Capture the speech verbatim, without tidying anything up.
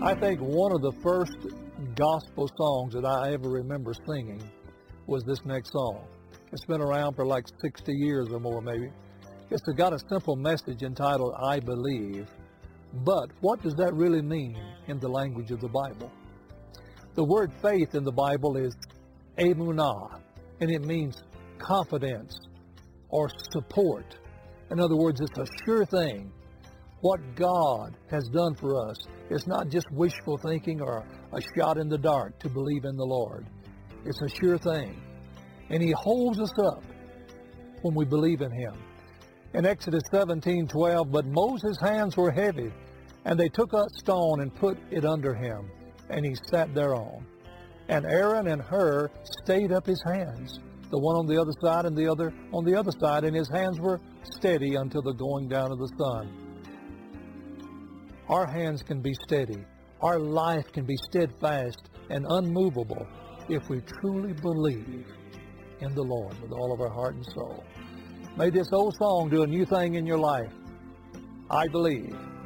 I think one of the first gospel songs that I ever remember singing was this next song. It's been around for like sixty years or more maybe. It's got a simple message entitled, I Believe. But what does that really mean in the language of the Bible? The word faith in the Bible is emunah, and it means confidence or support. In other words, it's a sure thing. What God has done for us is not just wishful thinking or a shot in the dark to believe in the Lord. It's a sure thing. And He holds us up when we believe in Him. In Exodus seventeen twelve, but Moses' hands were heavy, and they took a stone and put it under him, and he sat thereon. And Aaron and Hur stayed up his hands, the one on the other side and the other on the other side, and his hands were steady until the going down of the sun. Our hands can be steady. Our life can be steadfast and unmovable if we truly believe in the Lord with all of our heart and soul. May this old song do a new thing in your life. I believe.